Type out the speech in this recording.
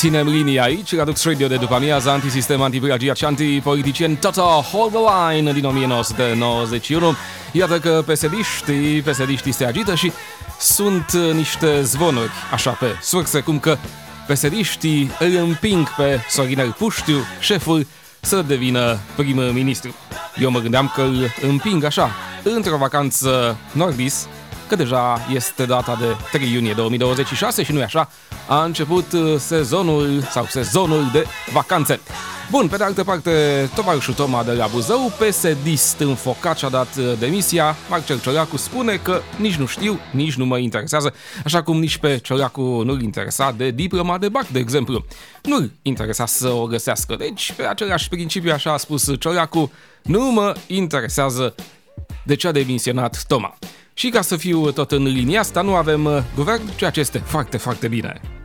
Ținem linia aici, Radux Radio de după amiază, antisistem, antiplagiat și antipoliticieni, Toto Hold the Line din 1991. Iată că pesediștii se agită și sunt niște zvonuri, așa pe surse, cum că pesediștii îl împing pe Sorinel Puștiu, șeful, să devină prim-ministru. Eu mă gândeam că îl împing așa, într-o vacanță nordis, că deja este data de 3 iunie 2026 și nu-i așa, a început sezonul de vacanțe. Bun, pe de altă parte, tovarășul Toma de la Buzău, pesedist înfocat, și-a dat demisia. Marcel Ciolacu spune că nici nu știu, nici nu mă interesează, așa cum nici pe Ciolacu nu-l interesa de diploma de bac, de exemplu. Nu-l interesa să o găsească, deci pe același principiu, așa a spus Ciolacu, nu mă interesează de ce a demisionat Toma. Și ca să fiu tot în linia asta, nu avem guvern, ceea ce este foarte, foarte bine.